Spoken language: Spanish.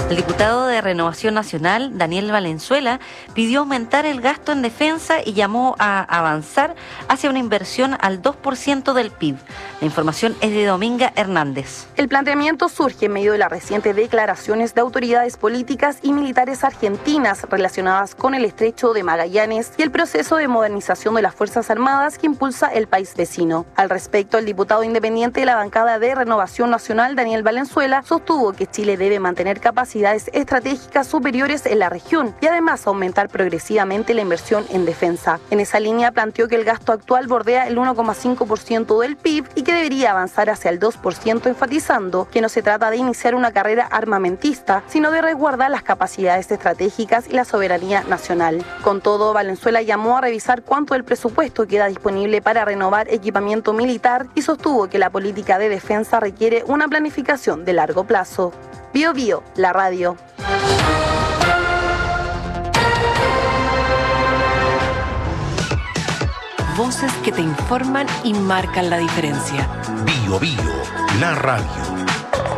El diputado de Renovación Nacional, Daniel Valenzuela, pidió aumentar el gasto en defensa y llamó a avanzar hacia una inversión al 2% del PIB. La información es de Dominga Hernández. El planteamiento surge en medio de las recientes declaraciones de autoridades políticas y militares argentinas relacionadas con el Estrecho de Magallanes y el proceso de modernización de las Fuerzas Armadas que impulsa el país vecino. Al respecto, el diputado independiente de la bancada de Renovación Nacional, Daniel Valenzuela, sostuvo que Chile debe mantener capacidades estratégicas superiores en la región y además aumentar progresivamente la inversión en defensa. En esa línea planteó que el gasto actual bordea el 1,5% del PIB y que debería avanzar hacia el 2%, enfatizando que no se trata de iniciar una carrera armamentista, sino de resguardar las capacidades estratégicas y la soberanía nacional. Con todo, Valenzuela llamó a revisar cuánto del presupuesto queda disponible para renovar equipamiento militar y sostuvo que la política de defensa requiere una planificación de largo plazo. Bio Bio, la radio. Voces que te informan y marcan la diferencia. Bio Bio, la radio.